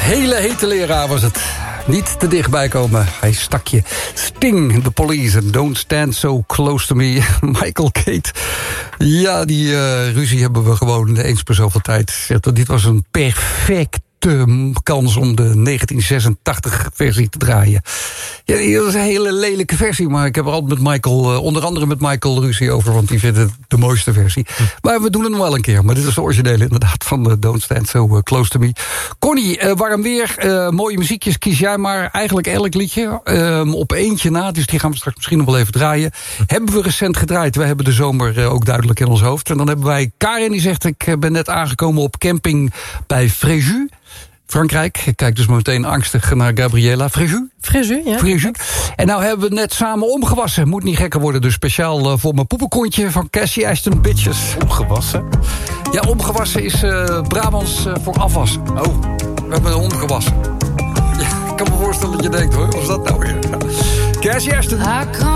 hele hete leraar was het. Niet te dichtbij komen. Hij stak je. Sting, The Police, and Don't Stand So Close To Me. Michael Kate. Ja, die ruzie hebben we gewoon eens per zoveel tijd. Dit was een perfecte kans om de 1986-versie te draaien. Ja, dat is een hele lelijke versie, maar ik heb er altijd met Michael, onder andere met Michael ruzie over, want die vindt het de mooiste versie. Maar we doen het nog wel een keer, maar dit is de originele inderdaad van Don't Stand So Close To Me. Connie, warm weer, mooie muziekjes, kies jij maar eigenlijk elk liedje op eentje na, dus die gaan we straks misschien nog wel even draaien. Hebben we recent gedraaid, wij hebben de zomer ook duidelijk in ons hoofd. En dan hebben wij Karin, die zegt, ik ben net aangekomen op camping bij Fréjus. Frankrijk. Ik kijk dus meteen angstig naar Gabriella. Fréjus, ja. Fréjus. En nou hebben we net samen omgewassen. Moet niet gekker worden, dus speciaal voor mijn poepenkontje van Cassie Ashton Bitches. Omgewassen? Ja, omgewassen is Brabants voor afwassen. Oh, we hebben omgewassen. Ja, ik kan me voorstellen dat je denkt, hoor, wat is dat nou weer? Cassie Ashton.